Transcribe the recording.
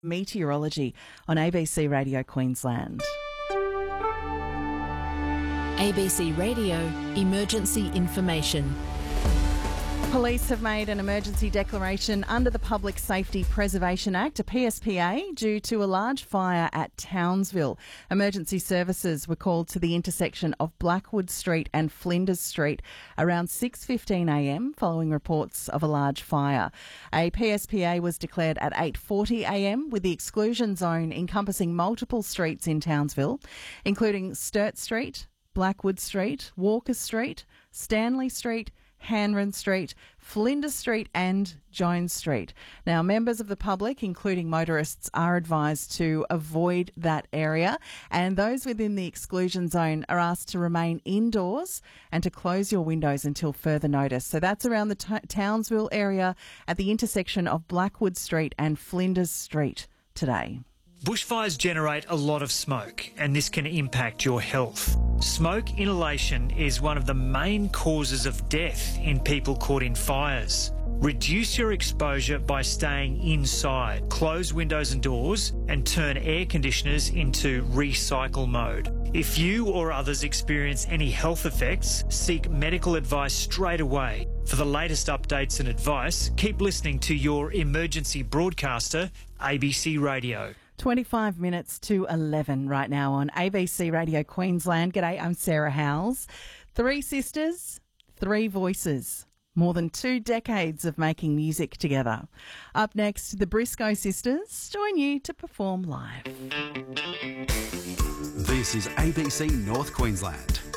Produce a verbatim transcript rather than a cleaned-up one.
Meteorology on A B C Radio Queensland. A B C Radio Emergency Information. Police have made an emergency declaration under the Public Safety Preservation Act, a P S P A, due to a large fire at Townsville. Emergency services were called to the intersection of Blackwood Street and Flinders Street around six fifteen a m following reports of a large fire. A P S P A was declared at eight forty a m with the exclusion zone encompassing multiple streets in Townsville, including Sturt Street, Blackwood Street, Walker Street, Stanley Street, Hanran Street, Flinders Street and Jones Street. Now, members of the public, including motorists, are advised to avoid that area, and those within the exclusion zone are asked to remain indoors and to close your windows until further notice. So that's around the t- Townsville area at the intersection of Blackwood Street and Flinders Street today. Bushfires generate a lot of smoke, and this can impact your health. Smoke inhalation is one of the main causes of death in people caught in fires. Reduce your exposure by staying inside. Close windows and doors and turn air conditioners into recycle mode. If you or others experience any health effects, seek medical advice straight away. For the latest updates and advice, keep listening to your emergency broadcaster, A B C Radio. twenty-five minutes to eleven right now on A B C Radio Queensland. G'day, I'm Sarah Howells. Three sisters, three voices. More than two decades of making music together. Up next, the Briscoe sisters join you to perform live. This is A B C North Queensland.